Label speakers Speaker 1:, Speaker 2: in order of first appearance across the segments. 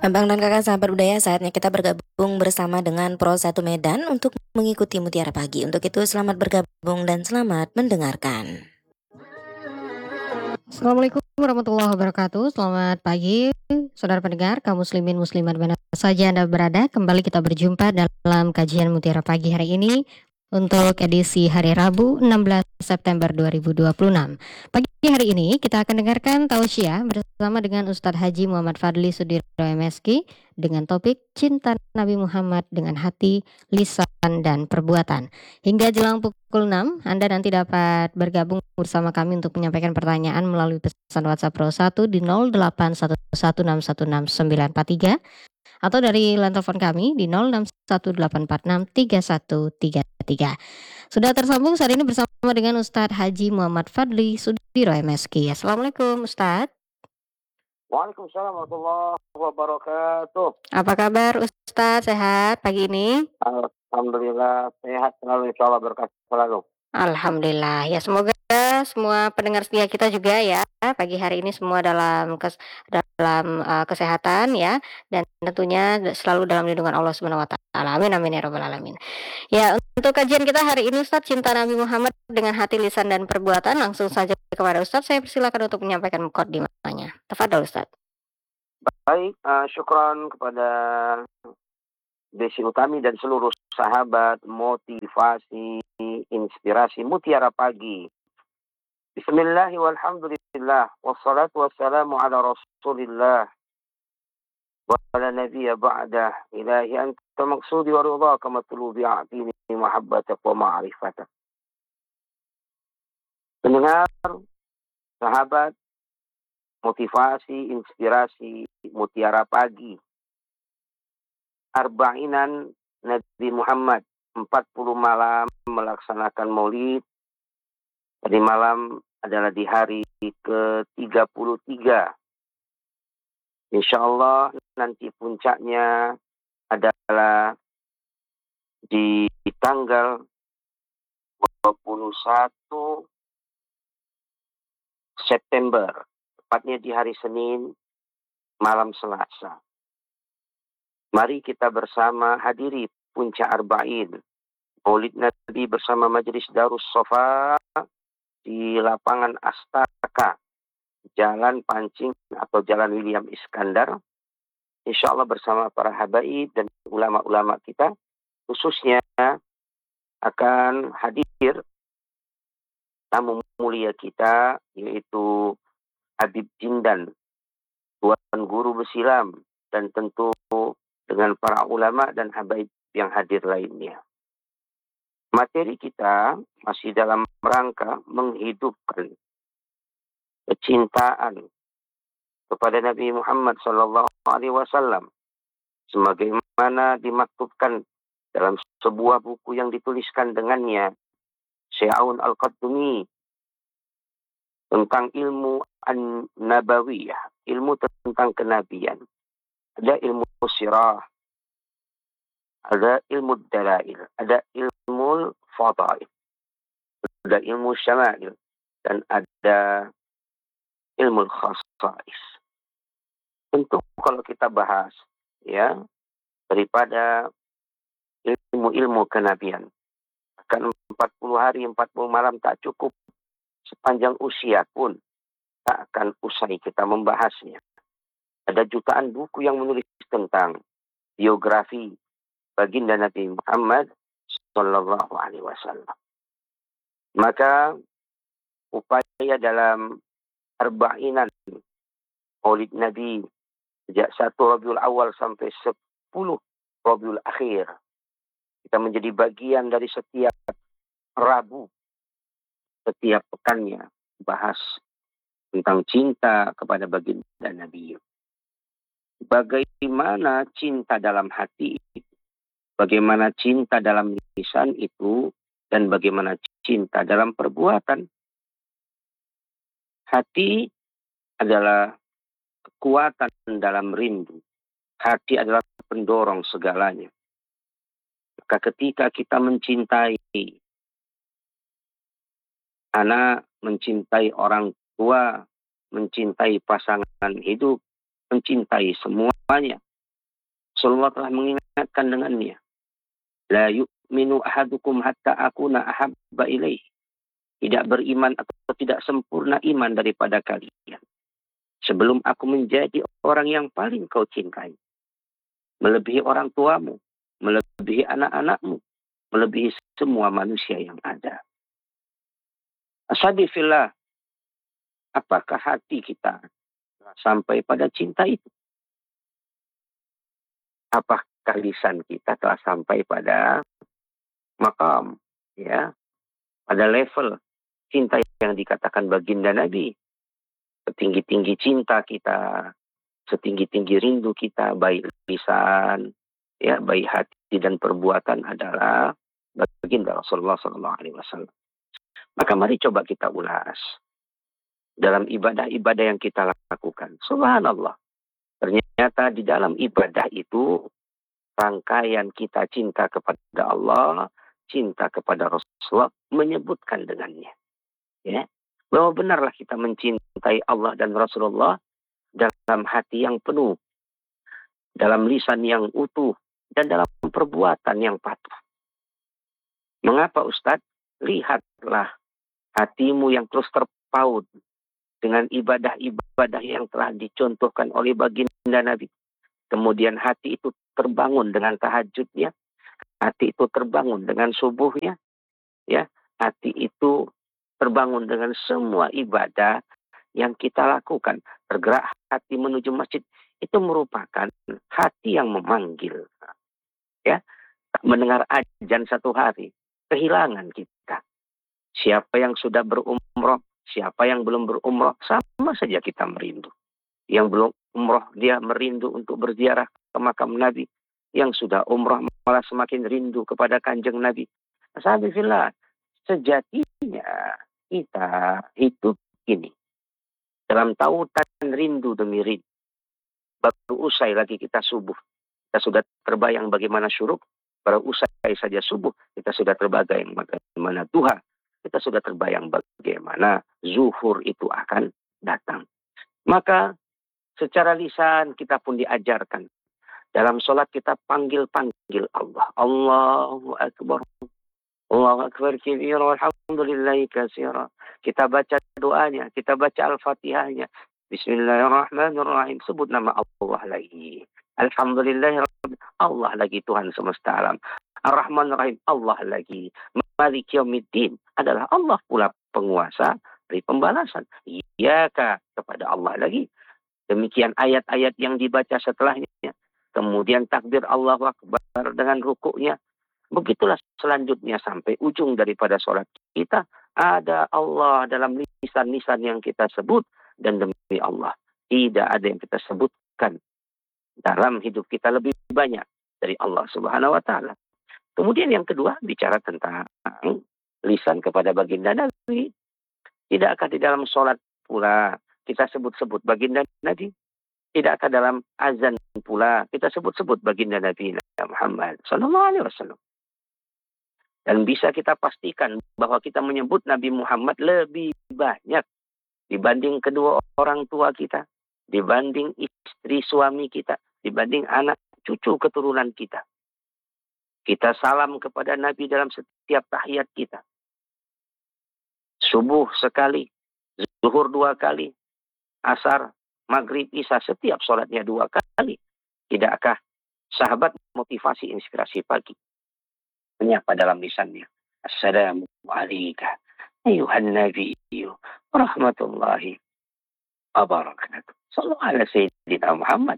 Speaker 1: Abang dan kakak sahabat budaya, saatnya kita bergabung bersama dengan Pro 1 Medan untuk mengikuti Mutiara Pagi. Untuk itu selamat bergabung dan selamat mendengarkan.
Speaker 2: Assalamualaikum warahmatullahi wabarakatuh. Selamat pagi, saudara pendengar, kaum muslimin muslimat mana saja Anda berada. Kembali kita berjumpa dalam kajian Mutiara Pagi hari ini untuk edisi hari Rabu 16 September 2026. Pagi hari ini kita akan dengarkan tausiah bersama dengan Ustadz Haji Muhammad Fadli Sudirjo MSki dengan topik Cinta Nabi Muhammad dengan hati, lisan, dan perbuatan. Hingga jelang pukul 6, Anda nanti dapat bergabung bersama kami untuk menyampaikan pertanyaan melalui pesan WhatsApp Pro 1 di 081161664943 atau dari line telepon kami di 0618463133. Sudah tersambung saat ini bersama dengan Ustadz Haji Muhammad Fadli Sudirjo MSki. Assalamualaikum Ustadz.
Speaker 3: Waalaikumsalam warahmatullahi wabarakatuh.
Speaker 2: Apa kabar Ustadz? Sehat pagi ini?
Speaker 3: Alhamdulillah sehat selalu, insyaallah berkah selalu.
Speaker 2: Alhamdulillah, ya semoga semua pendengar setia kita juga ya pagi hari ini semua dalam kesehatan ya, dan tentunya selalu dalam lindungan Allah Subhanahu wa taala. Amin amin ya rabbal alamin. Ya, untuk kajian kita hari ini Ustadz, cinta Nabi Muhammad dengan hati, lisan, dan perbuatan. Langsung saja kepada Ustadz, saya persilakan untuk menyampaikan mukadimahnya. Tafadhol Ustadz.
Speaker 3: Baik, syukran kepada Desi Utami dan seluruh sahabat motivasi, inspirasi Mutiara Pagi. Bismillah walhamdulillah wassalatu wassalamu ala rasulillah wa ala nabiyya ba'dah ilahi anta maksudi wa ridhaka matlubi a'tini mahabbatak wa ma'rifatak. Pendengar, sahabat motivasi, inspirasi Mutiara Pagi, Arba'inan Nabi Muhammad, 40 malam melaksanakan maulid. Tadi malam adalah di hari ke-33. Insya Allah nanti puncaknya adalah di tanggal 21 September, tepatnya di hari Senin, malam Selasa. Mari kita bersama hadiri puncak Arba'in Maulid Nabi bersama Majelis Darus Sofa di lapangan Astaka, Jalan Pancing atau Jalan William Iskandar. Insya Allah bersama para habaib dan ulama-ulama kita, khususnya akan hadir tamu mulia kita, yaitu Habib Jindan, Tuan Guru Besilam, dan tentu dengan para ulama dan habaib yang hadir lainnya. Materi kita masih dalam rangka menghidupkan kecintaan kepada Nabi Muhammad SAW, sebagaimana dimaktubkan dalam sebuah buku yang dituliskan dengannya Syekh Aun Al-Qaddumi tentang ilmu an-nabawiyah, ilmu tentang kenabian. Ada ilmu sirah, ada ilmu dalail, ada ilmu fadail, ada ilmu syama'il, dan ada ilmu khasais. Tentu kalau kita bahas ya daripada ilmu-ilmu kenabian, akan 40 hari 40 malam tak cukup, sepanjang usia pun tak akan usai kita membahasnya. Ada jutaan buku yang menulis tentang biografi baginda Nabi Muhammad sallallahu alaihi wasallam. Maka upaya dalam Arba'inan Maulid Nabi sejak 1 Rabiul Awal sampai 10 Rabiul Akhir, kita menjadi bagian dari setiap Rabu, setiap pekannya bahas tentang cinta kepada baginda Nabi. Bagaimana cinta dalam hati itu, bagaimana cinta dalam lisan itu, dan bagaimana cinta dalam perbuatan. Hati adalah kekuatan dalam rindu. Hati adalah pendorong segalanya. Maka ketika kita mencintai anak, mencintai orang tua, mencintai pasangan hidup, mencintai semuanya, Rasulullah telah mengingatkan dengannya. La yu'minu ahadukum hatta akuna ahabba ilaih. Tidak beriman atau tidak sempurna iman daripada kalian sebelum aku menjadi orang yang paling kau cintai. Melebihi orang tuamu, melebihi anak-anakmu, melebihi semua manusia yang ada. Asabi fillah, apakah hati kita sampai pada cinta itu? Apakah lisan kita telah sampai pada makam, ya, pada level cinta yang dikatakan baginda Nabi? Setinggi-tinggi cinta kita, setinggi-tinggi rindu kita, baik lisan, ya, baik hati dan perbuatan adalah baginda Rasulullah SAW. Maka mari coba kita ulas dalam ibadah-ibadah yang kita lakukan. Subhanallah. Ternyata di dalam ibadah itu rangkaian kita cinta kepada Allah, cinta kepada Rasulullah menyebutkan dengannya. Ya, bahwa benarlah kita mencintai Allah dan Rasulullah dalam hati yang penuh, dalam lisan yang utuh, dan dalam perbuatan yang patuh. Mengapa Ustadz? Lihatlah hatimu yang terus terpaut dengan ibadah-ibadah yang telah dicontohkan oleh baginda Nabi. Kemudian hati itu terbangun dengan tahajudnya, hati itu terbangun dengan subuhnya, ya, hati itu terbangun dengan semua ibadah yang kita lakukan. Tergerak hati menuju masjid itu merupakan hati yang memanggil. Ya, mendengar azan satu hari, kehilangan kita. Siapa yang sudah berumroh, siapa yang belum berumroh, sama saja kita merindu. Yang belum umroh, dia merindu untuk berziarah ke makam Nabi. Yang sudah umroh malah semakin rindu kepada kanjeng Nabi. Alhamdulillah, sejatinya kita hidup ini dalam tautan rindu demi rindu. Baru usai lagi kita subuh, kita sudah terbayang bagaimana syuruk. Baru usai saja subuh, kita sudah terbayang bagaimana duha. Kita sudah terbayang bagaimana zuhur itu akan datang. Maka secara lisan kita pun diajarkan. Dalam sholat kita panggil-panggil Allah. Allahu Akbar. Allahu Akbar kabira walhamdulillahi katsira. Kita baca doanya, kita baca Al-Fatihahnya. Bismillahirrahmanirrahim. Sebut nama Allah lagi. Alhamdulillah Allah lagi Tuhan semesta alam. Ar-Rahman Rahim Allah lagi. Malik Yaumiddin adalah Allah pula penguasa dari pembalasan. Iyaka kepada Allah lagi. Demikian ayat-ayat yang dibaca setelahnya. Kemudian takbir Allahu Akbar dengan rukuknya. Begitulah selanjutnya sampai ujung daripada sholat kita. Ada Allah dalam lisan-lisan yang kita sebut. Dan demi Allah, tidak ada yang kita sebutkan dalam hidup kita lebih banyak dari Allah Subhanahu wa Ta'ala. Kemudian yang kedua, bicara tentang lisan kepada baginda Nabi. Tidakkah di dalam sholat pula kita sebut-sebut baginda Nabi? Tidakkah dalam azan pula kita sebut-sebut baginda Nabi Muhammad Sallallahu Alaihi Wasallam? Dan bisa kita pastikan bahwa kita menyebut Nabi Muhammad lebih banyak dibanding kedua orang tua kita, dibanding istri suami kita, dibanding anak cucu keturunan kita. Kita salam kepada Nabi dalam setiap tahiyat kita. Subuh sekali, zuhur 2 kali, asar, maghrib, isya, setiap sholatnya 2 kali. Tidakkah sahabat motivasi inspirasi pagi menyapa dalam lisannya? Assalamu alaikum ayuhan nabiyyu rahmatullahi wabarakatuh. Sallallahu ala sayyidina Muhammad.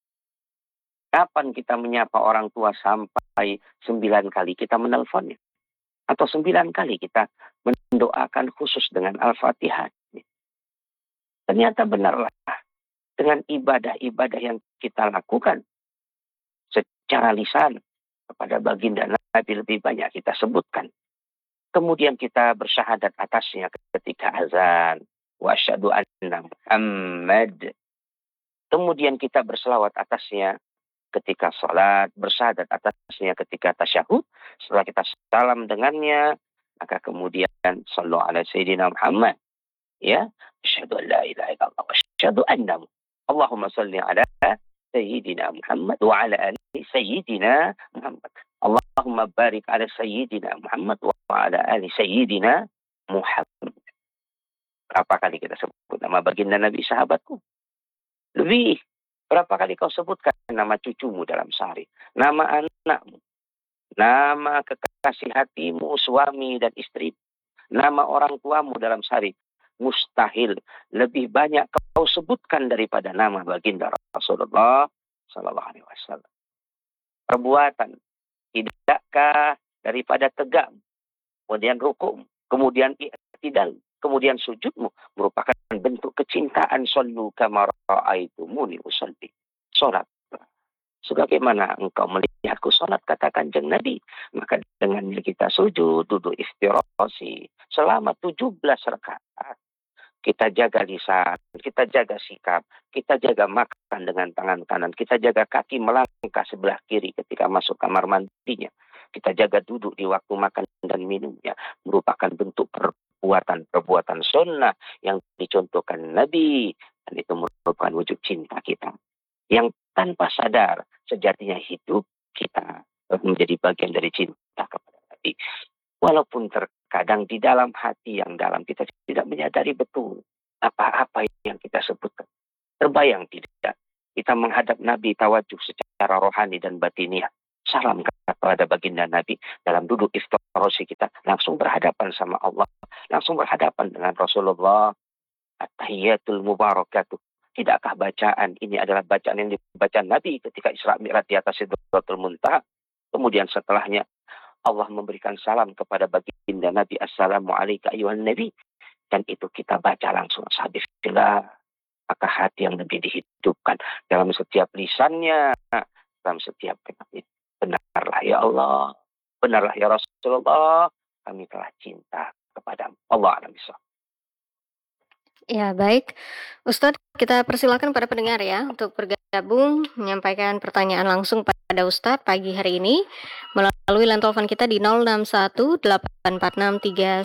Speaker 3: Kapan kita menyapa orang tua sampai 9 kali kita menelponnya? Atau 9 kali kita mendoakan khusus dengan Al-Fatihah? Ternyata benarlah dengan ibadah-ibadah yang kita lakukan secara lisan kepada baginda Nabi lebih banyak kita sebutkan. Kemudian kita bersyahadat atasnya ketika azan. Wa asyhadu anna Muhammad. Kemudian kita berselawat atasnya ketika salat, bersyahadat atasnya ketika tasyahud. Setelah kita salam dengannya, maka kemudian sallu ala sayyidina Muhammad. Ya, asyhadu an la ilaha illallah wa asyhadu anna Allahumma shalli ala Sayyidina Muhammad wa ala ali Sayyidina Muhammad. Allahumma barik ala Sayyidina Muhammad wa ala ali Sayyidina Muhammad. Berapa kali kita sebut nama baginda Nabi sahabatku? Lebih. Berapa kali kau sebutkan nama cucumu dalam sehari? Nama anakmu. Nama kekasih hatimu, suami dan istri. Nama orang tuamu dalam sehari. Mustahil. Lebih banyak kau sebutkan daripada nama baginda Rasulullah Sallallahu Alaihi Wasallam. Perbuatan. Tidakkah daripada tegak, kemudian rukuk, kemudian i'tidal, kemudian sujudmu merupakan bentuk kecintaan. Sallu kama ra'aitumuni usalli. Salat sebagaimana engkau melihatku salat, kata Kanjeng Nabi, maka dengannya kita sujud, duduk istirahasi selama 17 rakaat. Kita jaga lisan, kita jaga sikap, kita jaga makan dengan tangan kanan, kita jaga kaki melangkah sebelah kiri ketika masuk kamar mandinya. Kita jaga duduk di waktu makan dan minumnya. Merupakan bentuk perbuatan sunnah yang dicontohkan Nabi. Dan itu merupakan wujud cinta kita. Yang tanpa sadar sejatinya hidup kita menjadi bagian dari cinta kepada Nabi. Walaupun terkadang di dalam hati yang dalam kita tidak menyadari betul apa-apa yang kita sebutkan. Terbayang tidak? Kita menghadap Nabi tawajuh secara rohani dan batiniah. Salam kepada baginda Nabi dalam duduk iftarasi kita. Langsung berhadapan sama Allah. Langsung berhadapan dengan Rasulullah. At-tahiyyatul mubarakatuh. Tidakkah bacaan ini adalah bacaan yang dibaca Nabi ketika Isra Mi'raj di atas Sidratul Muntaha? Kemudian setelahnya Allah memberikan salam kepada baginda Nabi, Assalamualaikum ayyuhan Nabi. Dan itu kita baca langsung sahabillah. Maka hati yang lebih dihidupkan dalam setiap lisannya, dalam setiap kata. Benarlah ya Allah, benarlah ya Rasulullah, kami telah cinta kepada Allah.
Speaker 2: Ya, baik. Ustadz, kita persilakan para pendengar ya untuk bergabung menyampaikan pertanyaan langsung pada Ustadz pagi hari ini melalui line telepon kita di 061 846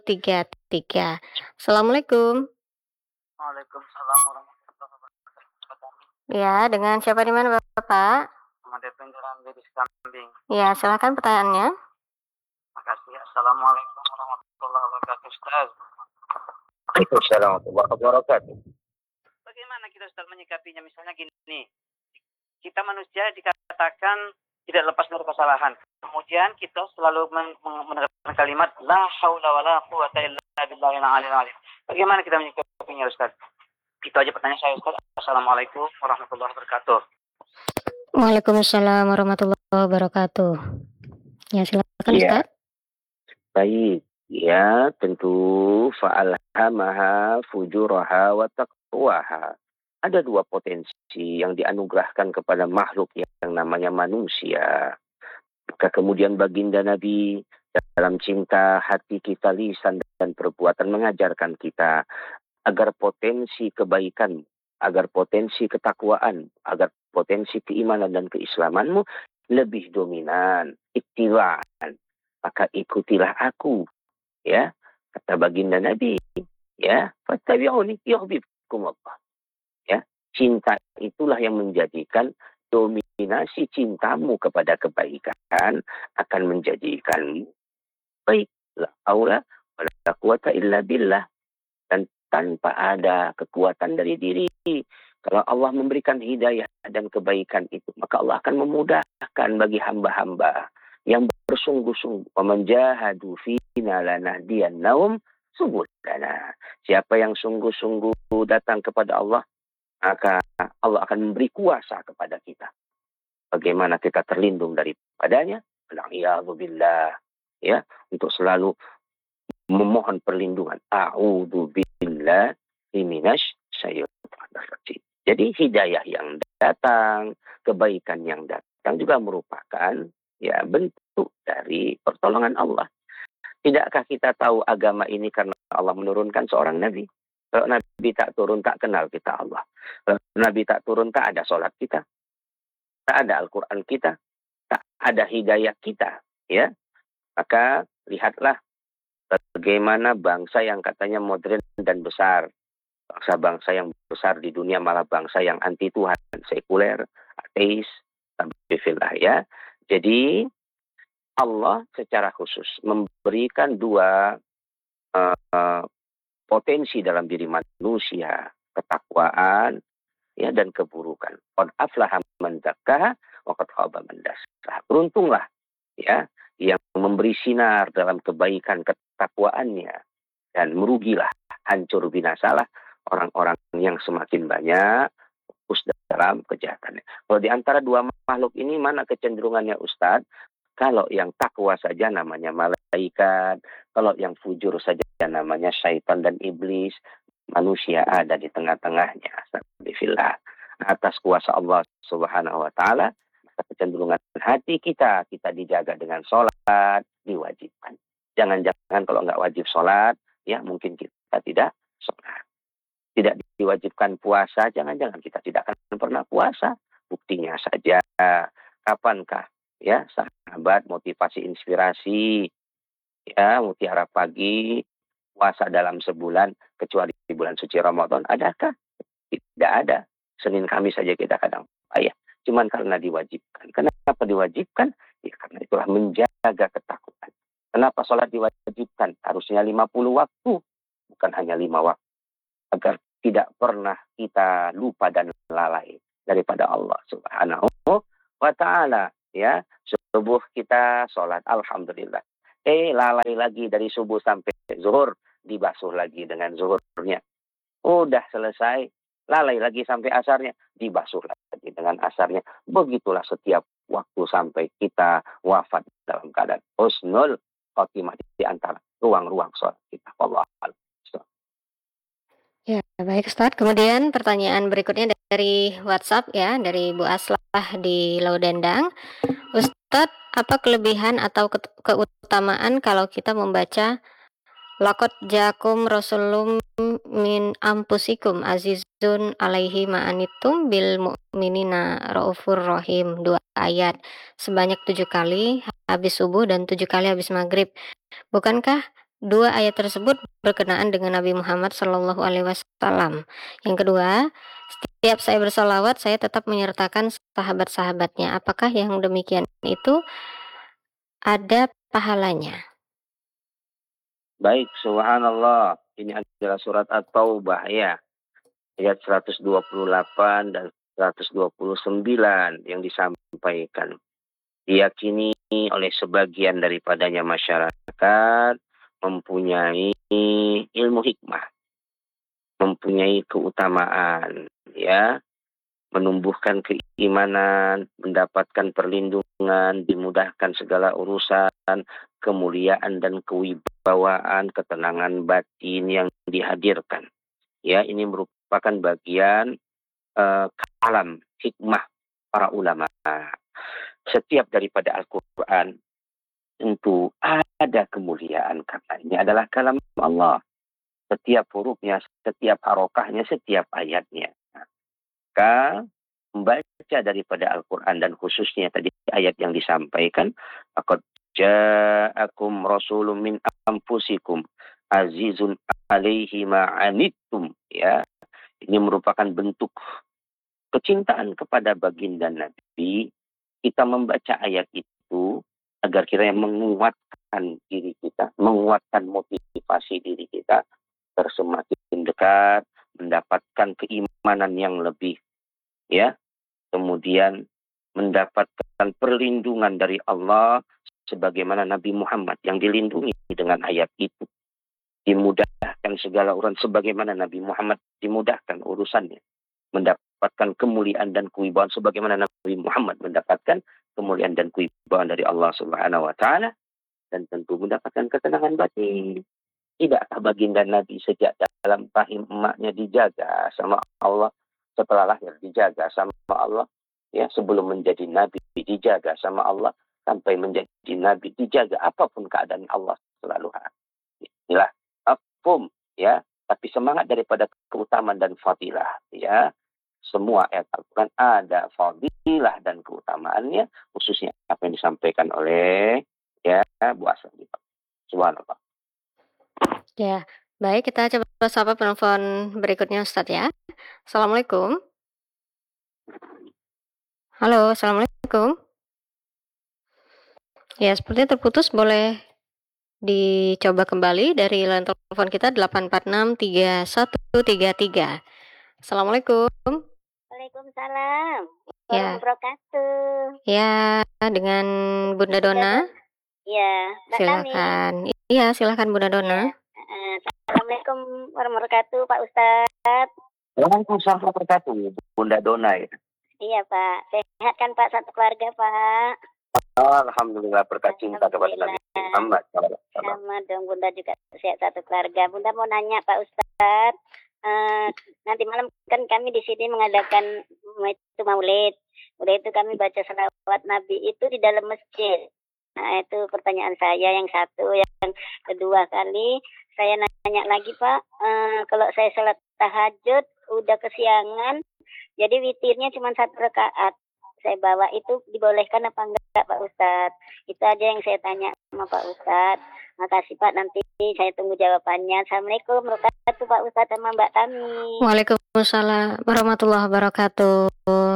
Speaker 2: 3133. Assalamualaikum.
Speaker 4: Waalaikumsalam warahmatullahi wabarakatuh.
Speaker 2: Ya, dengan siapa di mana Bapak?
Speaker 4: Muhammad Penjaran di Kambing.
Speaker 2: Ya, silakan pertanyaannya.
Speaker 4: Makasih. Assalamualaikum warahmatullahi wabarakatuh, Ustaz.
Speaker 3: Waalaikumsalam warahmatullahi wabarakatuh.
Speaker 4: Bagaimana kita Ustaz menyikapinya? Misalnya gini, kita manusia dikatakan tidak lepas dari kesalahan. Kemudian kita selalu menerapkan kalimat la haula wala quwata illa billahil aliyil azim. Bagaimana kita menyikapinya, Ustaz? Itu aja pertanyaan saya, Ustaz. Assalamualaikum warahmatullahi wabarakatuh.
Speaker 2: Waalaikumsalam warahmatullahi wabarakatuh. Ya, silakan Ustaz.
Speaker 3: Baik. Ya, tentu fa'alhamaha fujuraha wa taqwaha. Ada dua potensi yang dianugerahkan kepada makhluk yang namanya manusia. Maka kemudian baginda Nabi dalam cinta hati kita, lisan dan perbuatan mengajarkan kita agar potensi kebaikan, agar potensi ketakwaan, agar potensi keimanan dan keislamanmu lebih dominan, ittiba'an. Maka ikutilah aku. Ya, kata baginda Nabi, ya, fattabi'uni yuhibbukum Allah. Ya, cinta itulah yang menjadikan dominasi cintamu kepada kebaikan akan menjadikan baik. La haula wala quwata illa billah. Dan tanpa ada kekuatan dari diri, kalau Allah memberikan hidayah dan kebaikan itu, maka Allah akan memudahkan bagi hamba-hamba yang bersungguh-sungguh, memenjahadu fina lanahdiyannahum subulana. Siapa yang sungguh-sungguh datang kepada Allah, maka Allah akan memberi kuasa kepada kita. Bagaimana kita terlindung daripadanya? Alhamdulillah, ya, untuk selalu memohon perlindungan. A'udzu billahi minasy syaithanir rajim. Jadi hidayah yang datang, kebaikan yang datang juga merupakan ya bentuk dari pertolongan Allah. Tidakkah kita tahu agama ini karena Allah menurunkan seorang nabi? Kalau nabi tak turun, tak kenal kita Allah. Kalau nabi tak turun, tak ada sholat kita, tak ada Al-Quran kita, tak ada hidayah kita. Ya, maka lihatlah bagaimana bangsa yang katanya modern dan besar, Bangsa-bangsa yang besar di dunia malah bangsa yang anti Tuhan, sekuler, ateis, billah ya. Jadi Allah secara khusus memberikan dua potensi dalam diri manusia, ketakwaan ya dan keburukan. Qad aflaha man zakkaha wa qad khaba man dassaha. Beruntunglah ya yang memberi sinar dalam kebaikan ketakwaannya, dan merugilah, hancur binasalah orang-orang yang semakin banyak fokus dalam kejahatannya. Kalau di antara dua makhluk ini mana kecenderungannya Ustadz? Kalau yang takwa saja namanya malaikat, kalau yang fujur saja namanya syaitan dan iblis, manusia ada di tengah-tengahnya. Alhamdulillah. Atas kuasa Allah Subhanahu wa taala, kecenderungan hati kita dijaga dengan sholat, diwajibkan. Jangan-jangan kalau nggak wajib sholat, ya mungkin kita tidak sholat. Tidak diwajibkan puasa, jangan-jangan kita tidak akan pernah puasa. Buktinya saja, kapankah ya sahabat motivasi inspirasi ya Mutiara Pagi puasa dalam sebulan kecuali di bulan suci Ramadan, adakah? Tidak ada. Senin Kamis saja kita kadang payah. Cuman karena diwajibkan. Kenapa diwajibkan? Ya karena itulah menjaga ketakutan. Kenapa sholat diwajibkan? Harusnya 50 waktu, bukan hanya 5 waktu. Agar tidak pernah kita lupa dan lalai daripada Allah Subhanahu wa ta'ala. Ya, subuh kita sholat, alhamdulillah. Lalai lagi dari subuh sampai zuhur, dibasuh lagi dengan zuhurnya. Udah selesai, lalai lagi sampai asarnya, dibasuh lagi dengan asarnya. Begitulah setiap waktu sampai kita wafat dalam keadaan husnul khotimah di antara ruang-ruang sholat kita. Allah.
Speaker 2: Ya, baik Ustadz. Kemudian pertanyaan berikutnya dari WhatsApp ya, dari Bu Aslah di Laudendang. Ustadz, apa kelebihan atau keutamaan kalau kita membaca Laqad ja'akum rasulun min anfusikum azizun alaihi ma'anitum bil mu'minina raufur rahim, 2 ayat sebanyak 7 kali habis subuh dan 7 kali habis maghrib. Bukankah 2 ayat tersebut berkenaan dengan Nabi Muhammad Shallallahu Alaihi Wasallam? Yang kedua, setiap saya bersolawat saya tetap menyertakan sahabat-sahabatnya. Apakah yang demikian itu ada pahalanya?
Speaker 3: Baik, subhanallah. Ini adalah surat At-Taubah ya. Ayat 128 dan 129 yang disampaikan. Diyakini oleh sebagian daripadanya masyarakat mempunyai ilmu hikmah, mempunyai keutamaan ya, menumbuhkan keimanan, mendapatkan perlindungan, dimudahkan segala urusan, kemuliaan dan kewibawaan, ketenangan batin yang dihadirkan. Ya, ini merupakan bagian kalam hikmah para ulama. Setiap daripada Al-Quran tentu ada kemuliaan karena ini adalah kalam Allah. Setiap hurufnya, setiap harokahnya, setiap ayatnya. Maka membaca daripada Al-Quran dan khususnya tadi ayat yang disampaikan, laqad ja'akum rasulun min anfusikum azizun alaihi ma'anittum ya. Ini merupakan bentuk kecintaan kepada baginda Nabi. Kita membaca ayat itu agar kita menguatkan diri kita, menguatkan motivasi diri kita, semakin dekat, mendapatkan keimanan yang lebih, ya, kemudian mendapatkan perlindungan dari Allah, sebagaimana Nabi Muhammad yang dilindungi dengan ayat itu, dimudahkan segala urusan, sebagaimana Nabi Muhammad dimudahkan urusannya, mendapatkan kemuliaan dan kewibawaan sebagaimana Nabi Muhammad mendapatkan kemuliaan dan kewibawaan dari Allah Subhanahu wa taala, dan tentu mendapatkan ketenangan batin. Tidakkah baginda Nabi sejak dalam rahim emaknya dijaga sama Allah, setelah lahir dijaga sama Allah, ya, sebelum menjadi Nabi dijaga sama Allah, sampai menjadi Nabi dijaga, apapun keadaan Allah selalu ada. Inilah mafhum, ya, tapi semangat daripada keutamaan dan fadilah, ya. Semua ayat Al-Quran ada fadilah dan keutamaannya, khususnya apa yang disampaikan oleh Bu Asal. Subhanallah.
Speaker 2: Ya, baik, kita coba sapa penelpon berikutnya Ustadz ya. Assalamualaikum. Halo, assalamualaikum. Ya, sepertinya terputus. Boleh dicoba kembali dari line telepon kita 8463133. Assalamualaikum.
Speaker 5: Waalaikumsalam
Speaker 2: Ya,
Speaker 5: warahmatullahi wabarakatuh.
Speaker 2: ya dengan Bunda Dona.
Speaker 5: Ya, Mbak Tami.
Speaker 2: Silakan. Iya, silakan Bunda Dona.
Speaker 5: Assalamualaikum warahmatullahi wabarakatuh, Pak Ustadz.
Speaker 3: Waalaikumsalam warahmatullahi wabarakatuh, Bunda Dona ya.
Speaker 5: Iya, Pak. Sehat kan, Pak, satu keluarga, Pak?
Speaker 3: Alhamdulillah, berkat cinta kepada Nabi Muhammad.
Speaker 5: Sama dong, Bunda juga sehat satu keluarga. Bunda mau nanya, Pak Ustadz. Nanti malam kan kami di sini mengadakan itu maulid. Udah itu kami baca salawat Nabi itu di dalam masjid. Nah, itu pertanyaan saya yang satu. Yang kedua kali saya nanya lagi, Pak. Kalau saya sholat tahajud udah kesiangan, jadi witirnya cuma 1 rakaat. Saya bawa itu dibolehkan apa enggak, Pak Ustadz? Itu aja yang saya tanya sama Pak Ustadz. Makasih, Pak, nanti saya tunggu jawabannya. Assalamualaikum warahmatullahi wabarakatuh, Pak Ustadz sama Mbak Tami.
Speaker 2: Waalaikumsalam warahmatullahi wabarakatuh.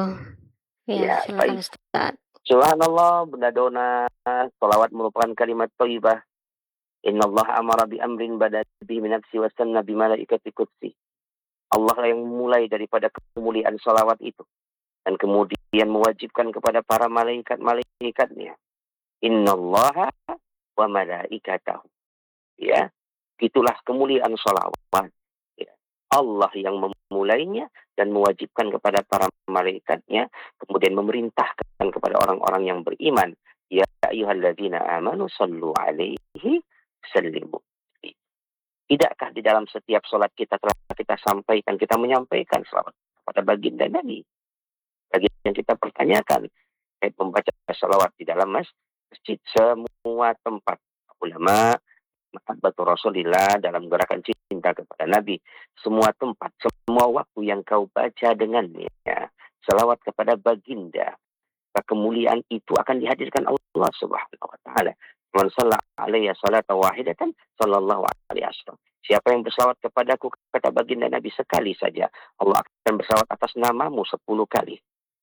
Speaker 2: Ya, silakan
Speaker 3: baik.
Speaker 2: Ustadz.
Speaker 3: Subhanallah, Bunda Dona. Salawat merupakan kalimat thayyibah. Inna Allah amara bi amrin bada bihi min nafsi wa sanna bi malaikati qudsi. Allah yang memulai daripada kemuliaan salawat itu dan kemudian mewajibkan kepada para malaikat-malaikatnya. Innallaha wa malaikatahu. Ya, itulah kemuliaan salawat. Ya. Allah yang memulainya dan mewajibkan kepada para malaikatnya, kemudian memerintahkan kepada orang-orang yang beriman, ya ayyuhalladzina amanu sallu alaihi sallimu. Tidakkah di dalam setiap sholat kita telah kita sampaikan, kita menyampaikan selawat kepada baginda Nabi? Bagi yang kita pertanyakan, membaca salawat di dalam masjid, semua tempat ulama, mahabbatur Rasulillah dalam gerakan cinta kepada Nabi, semua tempat, semua waktu yang kau baca dengannya, salawat kepada baginda, kemuliaan itu akan dihadirkan Allah Subhanahu wa taala. Man shalla alayya salatan wahidatan sallallahu alaihi wasallam. Siapa yang bersalawat kepadaku, kata baginda Nabi, sekali saja, Allah akan bersalawat atas namamu 10 kali.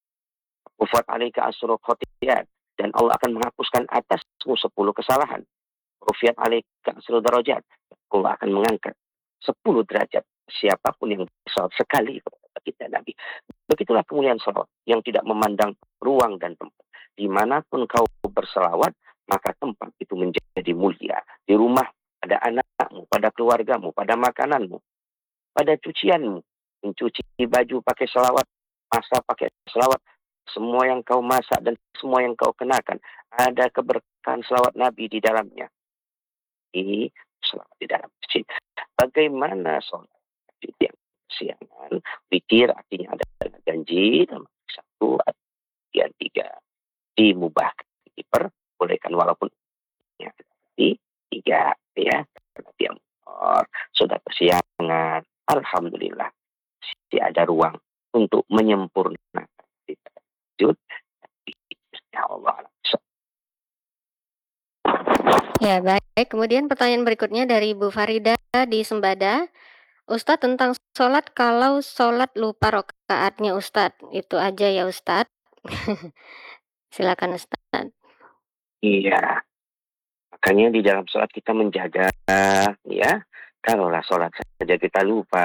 Speaker 3: Ufat alaika asru khotiyat, dan Allah akan menghapuskan atasmu 10 kesalahan. Rufiat alaika asru darajat, Allah akan mengangkat 10 derajat siapapun yang bersalawat sekali kepada baginda Nabi. Begitulah kemuliaan salawat yang tidak memandang ruang dan tempat. Dimanapun kau bersalawat, maka tempat itu menjadi mulia. Di rumah, pada anakmu, pada keluargamu, pada makananmu, pada cucianmu. Mencuci baju pakai salawat, masak pakai salawat. Semua yang kau masak dan semua yang kau kenakan, ada keberkahan salawat Nabi di dalamnya. Ini salawat di dalam masjid. Bagaimana sholat yang kesiangan? Witir artinya ada janji, dan 1, 2, 3. Dimubahkan, diperbolehkan walaupun ya, 3 ya, karena dia sudah kesiangan. Alhamdulillah, masih ada ruang untuk menyempurnakan tahajud. Ya Allah.
Speaker 2: Ya, baik. Kemudian pertanyaan berikutnya dari Bu Farida di Sembada. Ustadz, tentang sholat, kalau sholat lupa rakaatnya Ustadz, itu aja ya Ustadz. Silakan Ustadz.
Speaker 3: Iya, makanya di dalam sholat kita menjaga, ya. Kalaulah sholat saja kita lupa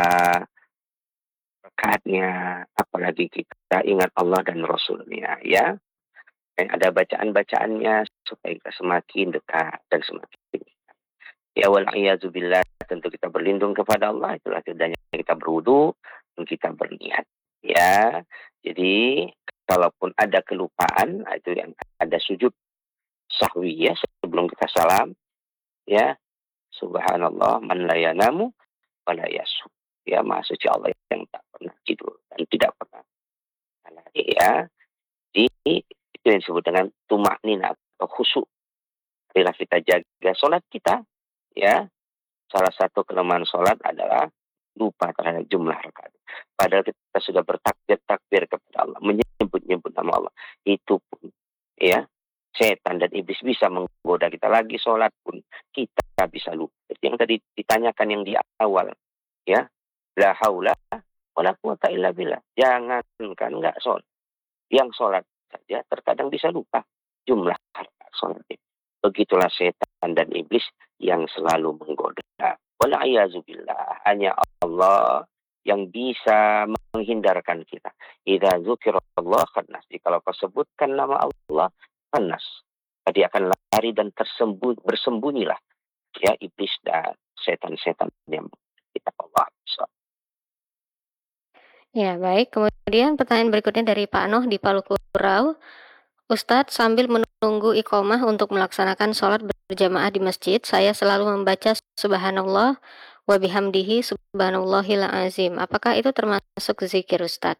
Speaker 3: rakaatnya, apalagi kita ingat Allah dan Rasulnya, ya. Dan ada bacaan-bacaannya supaya kita semakin dekat dan semakin dekat. Ya wal'iyazubillah, tentu kita berlindung kepada Allah. Itulah tandanya kita berwudu dan kita berniat. Ya, jadi kalaupun ada kelupaan, itu yang ada sujud sahwi ya sebelum kita salam. Ya, subhanallah man la yanamu wa la yasu. Ya, maha suci Allah yang tak pernah tidur dan tidak pernah salah. Ya, jadi itu yang disebut dengan tumaknina atau khusyuk. Bila kita jaga sholat kita, ya, salah satu kelemahan sholat adalah lupa terhadap jumlah rakaat. Padahal kita sudah bertakbir kepada Allah, menyebut-nyebut nama Allah. Itu pun, ya, setan dan iblis bisa menggoda kita lagi. Sholat pun kita bisa lupa. Yang tadi ditanyakan yang di awal, Ya, la haula wala quwata illa billah. Jangankan enggak sholat. Yang sholat saja terkadang bisa lupa jumlah rakaat sholatnya. Begitulah setan dan iblis yang selalu menggoda. Wala'iyyazubillah. Hanya Allah yang bisa menghindarkan kita. Idza dzukirallah khannas. Jikalau kau sebutkan nama Allah, khannas. Dia akan lari dan bersembunyilah. Ya, iblis dan setan-setan yang kita Allah.
Speaker 2: Ya, baik. Kemudian pertanyaan berikutnya dari Pak Noh di Palu Kurau. Ustadz, sambil menunggu iqomah untuk melaksanakan sholat berjamaah di masjid, saya selalu membaca subhanallah wa bihamdihi subhanallahil azim. Apakah itu termasuk zikir, Ustadz?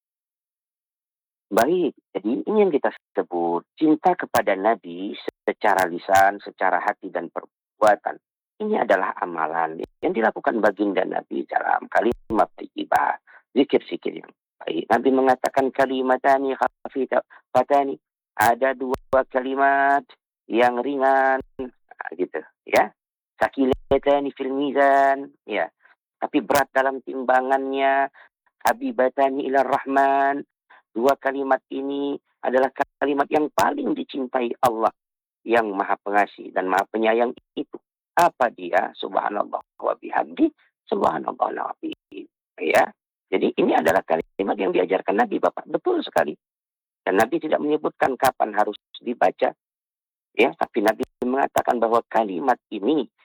Speaker 3: Baik, jadi ini yang kita sebut cinta kepada Nabi secara lisan, secara hati dan perbuatan. Ini adalah amalan yang dilakukan baginda Nabi dalam kalimat thayyibah, zikir-zikir yang baik. Nabi mengatakan kalimatani khafifatani, ada dua kalimat yang ringan, gitu, ya. Sakilatani fil mizan, ya. Tapi berat dalam timbangannya, habibatani ila rahman. Dua kalimat ini adalah kalimat yang paling dicintai Allah yang Maha Pengasih dan Maha Penyayang itu. Apa dia? Subhanallah wa bihamdi, subhanallah wa bihamdi. Ya. Jadi ini adalah kalimat yang diajarkan Nabi, Bapak. Betul sekali. Dan Nabi tidak menyebutkan kapan harus dibaca. Ya, tapi Nabi mengatakan bahwa kalimat ini